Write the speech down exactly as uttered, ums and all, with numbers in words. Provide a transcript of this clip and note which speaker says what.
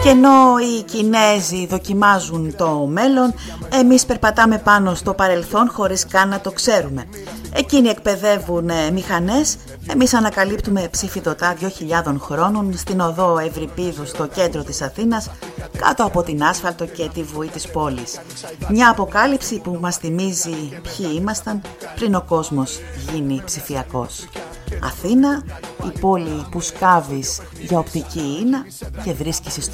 Speaker 1: Και ενώ οι Κινέζοι δοκιμάζουν το μέλλον, εμείς περπατάμε πάνω στο παρελθόν χωρίς καν να το ξέρουμε. Εκείνοι εκπαιδεύουν μηχανές, εμείς ανακαλύπτουμε ψηφιδωτά δύο χιλιάδων χρόνων στην οδό Ευρυπίδου στο κέντρο της Αθήνας, κάτω από την άσφαλτο και τη βουή της πόλης. Μια αποκάλυψη που μας θυμίζει ποιοι ήμασταν πριν ο κόσμος γίνει ψηφιακός. Αθήνα, η πόλη που σκάβεις για οπτική ίνα και βρίσκεις στο